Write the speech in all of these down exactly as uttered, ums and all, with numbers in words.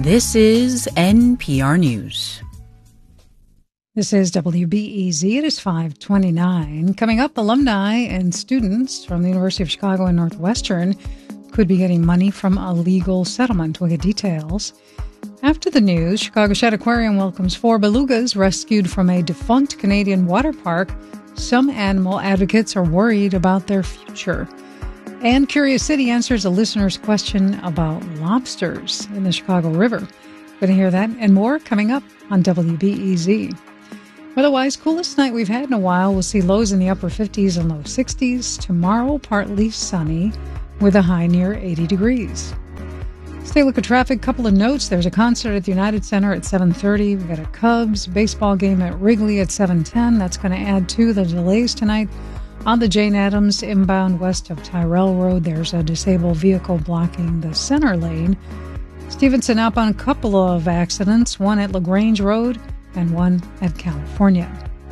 This is N P R News. This is W B E Z. It is five twenty-nine. Coming up, alumni and students from the University of Chicago and Northwestern could be getting money from a legal settlement. We'll get details. After the news, Chicago Shedd Aquarium welcomes four belugas rescued from a defunct Canadian water park. Some animal advocates are worried about their future. And Curious City answers a listener's question about lobsters in the Chicago River. Going to hear that and more coming up on W B E Z. Otherwise, coolest night we've had in a while. We'll see lows in the upper fifties and low sixties. Tomorrow, partly sunny with a high near eighty degrees. Let's take a look at traffic. Couple of notes. There's a concert at the United Center at seven thirty. We've got a Cubs baseball game at Wrigley at seven ten. That's going to add to the delays tonight. On the Jane Addams inbound west of Tyrell Road, there's a disabled vehicle blocking the center lane. Stevenson outbound, a couple of accidents, one at LaGrange Road and one at California.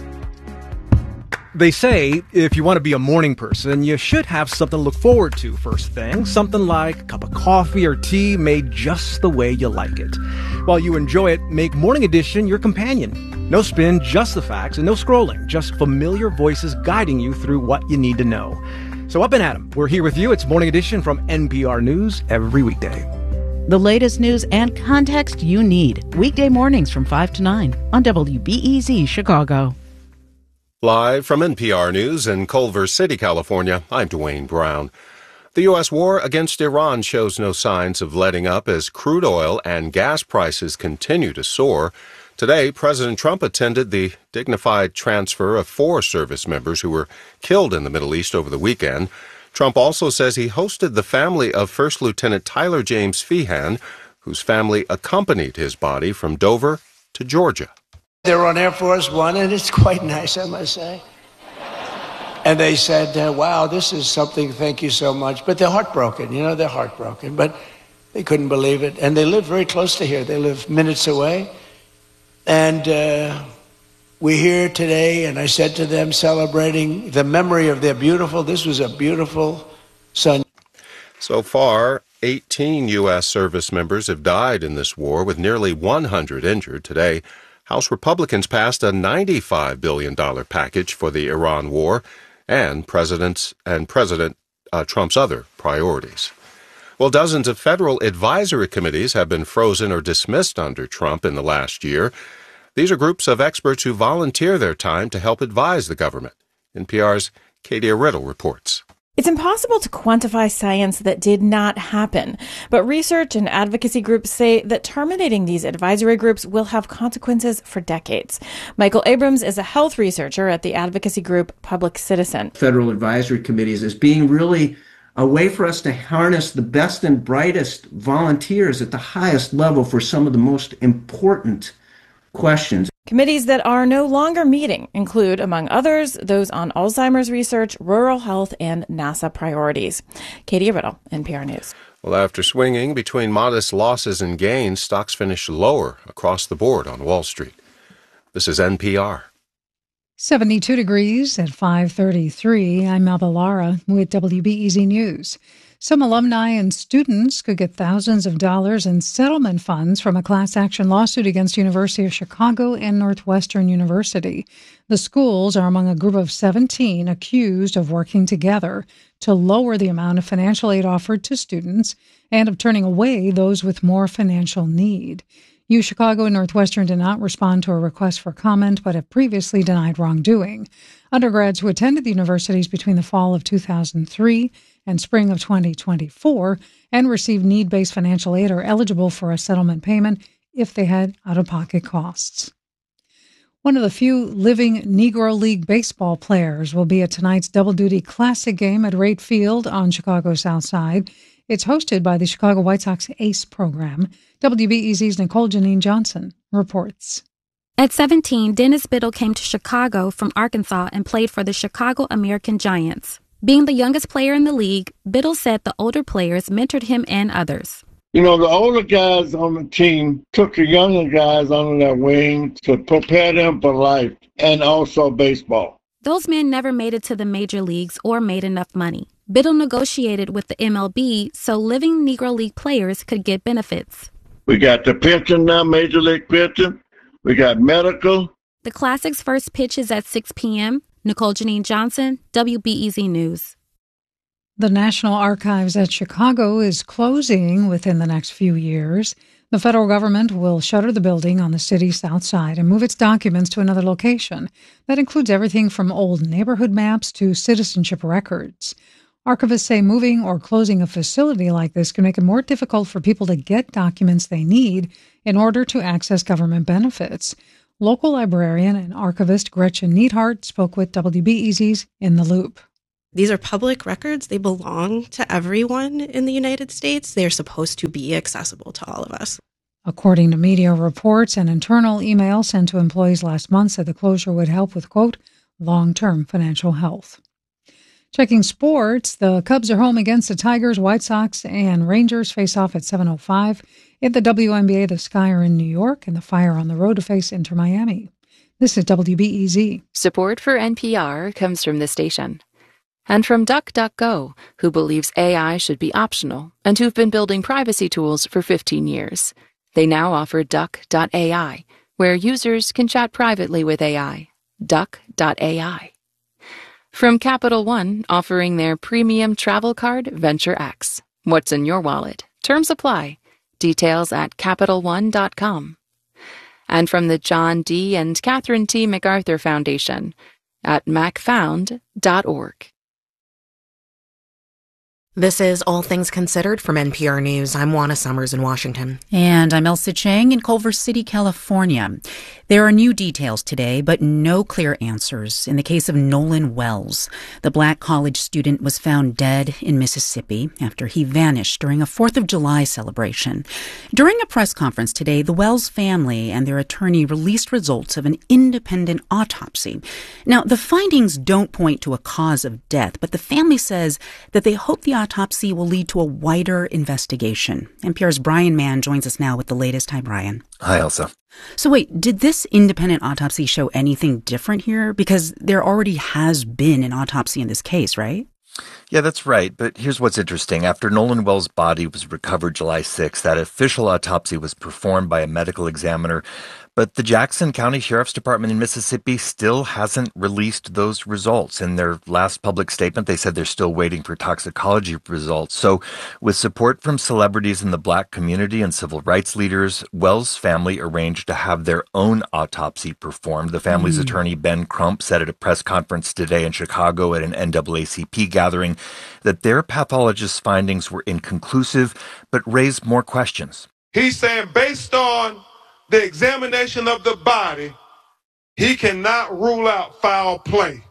They say if you want to be a morning person, you should have something to look forward to first thing. Something like a cup of coffee or tea made just the way you like it. While you enjoy it, make Morning Edition your companion. No spin, just the facts, and no scrolling. Just familiar voices guiding you through what you need to know. So up and at 'em. We're here with you. It's Morning Edition from N P R News every weekday. The latest news and context you need. Weekday mornings from five to nine on W B E Z Chicago. Live from N P R News in Culver City, California, I'm Dwayne Brown. The U S war against Iran shows no signs of letting up as crude oil and gas prices continue to soar. Today, President Trump attended the dignified transfer of four service members who were killed in the Middle East over the weekend. Trump also says he hosted the family of First Lieutenant Tyler James Feehan, whose family accompanied his body from Dover to Georgia. They're on Air Force One, and it's quite nice, I must say. And they said, uh, wow, this is something, thank you so much. But they're heartbroken, you know, they're heartbroken. But they couldn't believe it. And they live very close to here. They live minutes away. And uh, we're here today, and I said to them, celebrating the memory of their beautiful, this was a beautiful son. So far, eighteen U S service members have died in this war, with nearly one hundred injured. Today, House Republicans passed a ninety-five billion dollars package for the Iran war and President's and President uh, Trump's other priorities. Well, dozens of federal advisory committees have been frozen or dismissed under Trump in the last year. These are groups of experts who volunteer their time to help advise the government. N P R's Katie Riddle reports. It's impossible to quantify science that did not happen, but research and advocacy groups say that terminating these advisory groups will have consequences for decades. Michael Abrams is a health researcher at the advocacy group Public Citizen. Federal advisory committees as being really a way for us to harness the best and brightest volunteers at the highest level for some of the most important questions. Committees that are no longer meeting include, among others, those on Alzheimer's research, rural health, and NASA priorities. Katie Riddle, N P R News. Well, after swinging between modest losses and gains, stocks finished lower across the board on Wall Street. This is N P R. seventy-two degrees at five thirty-three. I'm Melba Lara with W B E Z News. Some alumni and students could get thousands of dollars in settlement funds from a class action lawsuit against University of Chicago and Northwestern University. The schools are among a group of seventeen accused of working together to lower the amount of financial aid offered to students and of turning away those with more financial need. U Chicago and Northwestern did not respond to a request for comment, but have previously denied wrongdoing. Undergrads who attended the universities between the fall of two thousand three and spring of twenty twenty-four and received need-based financial aid are eligible for a settlement payment if they had out-of-pocket costs. One of the few living Negro League baseball players will be at tonight's double-duty classic game at Rate Field on Chicago's South Side. It's hosted by the Chicago White Sox ACE program. W B E Z's Nicole Janine Johnson reports. At seventeen, Dennis Biddle came to Chicago from Arkansas and played for the Chicago American Giants. Being the youngest player in the league, Biddle said the older players mentored him and others. You know, the older guys on the team took the younger guys under their wing to prepare them for life and also baseball. Those men never made it to the major leagues or made enough money. Biddle negotiated with the M L B so living Negro League players could get benefits. We got the pension now, Major League Pension. We got medical. The Classic's first pitch is at six p.m. Nicole Janine Johnson, W B E Z News. The National Archives at Chicago is closing within the next few years. The federal government will shutter the building on the city's south side and move its documents to another location. That includes everything from old neighborhood maps to citizenship records. Archivists say moving or closing a facility like this can make it more difficult for people to get documents they need in order to access government benefits. Local librarian and archivist Gretchen Neidhart spoke with W B E Z's In the Loop. These are public records. They belong to everyone in the United States. They're supposed to be accessible to all of us. According to media reports, an internal email sent to employees last month said the closure would help with, quote, long-term financial health. Checking sports, the Cubs are home against the Tigers. White Sox and Rangers face off at seven oh five. In the W N B A, the Sky are in New York and the Fire on the road to face Inter Miami. This is W B E Z. Support for N P R comes from the station. And from DuckDuckGo, who believes A I should be optional and who've been building privacy tools for fifteen years. They now offer Duck dot A I, where users can chat privately with A I. Duck dot A I. From Capital One, offering their premium travel card, Venture X. What's in your wallet? Terms apply. Details at Capital One dot com. And from the John D. and Catherine T. MacArthur Foundation at Mac Found dot org. This is All Things Considered from N P R News. I'm Juana Summers in Washington. And I'm Elsa Chang in Culver City, California. There are new details today, but no clear answers in the case of Nolan Wells. The black college student was found dead in Mississippi after he vanished during a fourth of July celebration. During a press conference today, the Wells family and their attorney released results of an independent autopsy. Now, the findings don't point to a cause of death, but the family says that they hope the autopsy will lead to a wider investigation. N P R's Brian Mann joins us now with the latest. Hi, Brian. Hi, Elsa. So wait, did this independent autopsy show anything different here? Because there already has been an autopsy in this case, right? Yeah, that's right. But here's what's interesting. After Nolan Wells' body was recovered July sixth, that official autopsy was performed by a medical examiner. But the Jackson County Sheriff's Department in Mississippi still hasn't released those results. In their last public statement, they said they're still waiting for toxicology results. So with support from celebrities in the black community and civil rights leaders, Wells' family arranged to have their own autopsy performed. The family's mm. attorney, Ben Crump, said at a press conference today in Chicago at an N double A C P gathering that their pathologist's findings were inconclusive but raised more questions. He's saying based on the examination of the body, he cannot rule out foul play.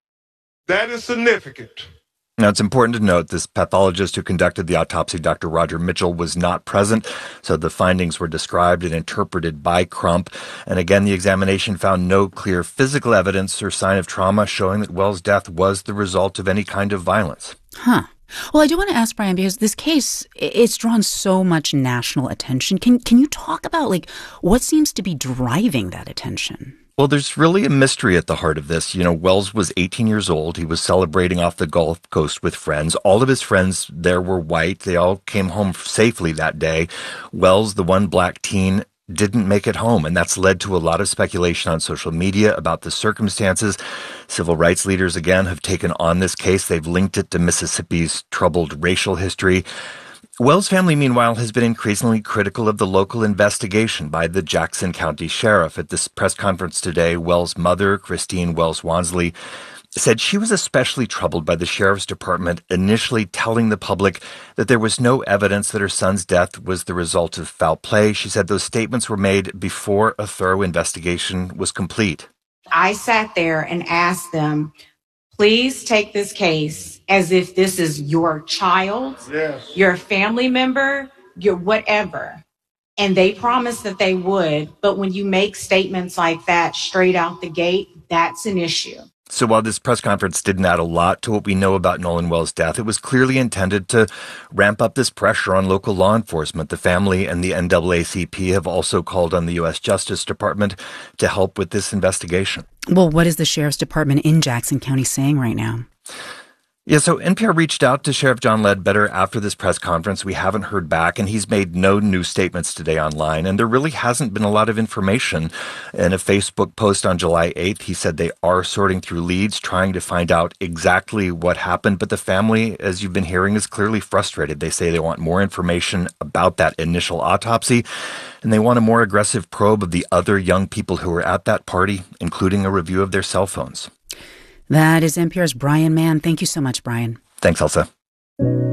That is significant. Now, it's important to note this pathologist who conducted the autopsy, Doctor Roger Mitchell, was not present, so the findings were described and interpreted by Crump. And again, the examination found no clear physical evidence or sign of trauma showing that Wells' death was the result of any kind of violence. Huh. Well, I do want to ask, Brian, because this case, it's drawn so much national attention. Can can you talk about, like, what seems to be driving that attention? Well, there's really a mystery at the heart of this. You know, Wells was eighteen years old. He was celebrating off the Gulf Coast with friends. All of his friends there were white. They all came home safely that day. Wells, the one black teen, didn't make it home, and that's led to a lot of speculation on social media about the circumstances. Civil rights leaders, again, have taken on this case. They've linked it to Mississippi's troubled racial history. Wells' family, meanwhile, has been increasingly critical of the local investigation by the Jackson County Sheriff. At this press conference today, Wells' mother, Christine Wells Wansley, said she was especially troubled by the Sheriff's Department initially telling the public that there was no evidence that her son's death was the result of foul play. She said those statements were made before a thorough investigation was complete. I sat there and asked them, please take this case as if this is your child, yes. your family member, your whatever. And they promised that they would. But when you make statements like that straight out the gate, that's an issue. So while this press conference didn't add a lot to what we know about Nolan Wells' death, it was clearly intended to ramp up this pressure on local law enforcement. The family and the N double A C P have also called on the U S Justice Department to help with this investigation. Well, what is the Sheriff's Department in Jackson County saying right now? Yeah, so N P R reached out to Sheriff John Ledbetter after this press conference. We haven't heard back, and he's made no new statements today online, and there really hasn't been a lot of information. In a Facebook post on July eighth, he said they are sorting through leads, trying to find out exactly what happened, but the family, as you've been hearing, is clearly frustrated. They say they want more information about that initial autopsy, and they want a more aggressive probe of the other young people who were at that party, including a review of their cell phones. That is N P R's Brian Mann. Thank you so much, Brian. Thanks, Elsa.